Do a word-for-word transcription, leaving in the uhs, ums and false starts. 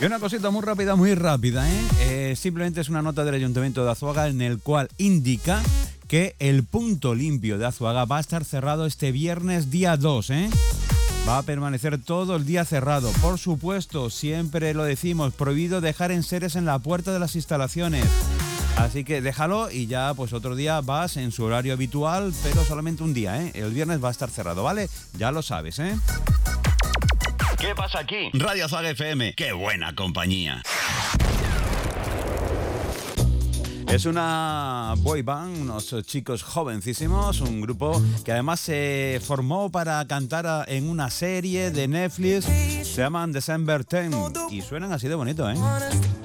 Y una cosita muy rápida, muy rápida, ¿eh? Eh, simplemente es una nota del Ayuntamiento de Azuaga en el cual indica que el punto limpio de Azuaga va a estar cerrado este viernes día dos, ¿eh? Va a permanecer todo el día cerrado. Por supuesto, siempre lo decimos, prohibido dejar enseres en la puerta de las instalaciones. Así que déjalo y ya pues otro día vas en su horario habitual, pero solamente un día, ¿eh? El viernes va a estar cerrado, ¿vale? Ya lo sabes, ¿eh? ¿Qué pasa aquí? Radio Azuaga F M. ¡Qué buena compañía! Es una boy band, unos chicos jovencísimos, un grupo que además se formó para cantar en una serie de Netflix, se llaman December diez y suenan así de bonito, ¿eh?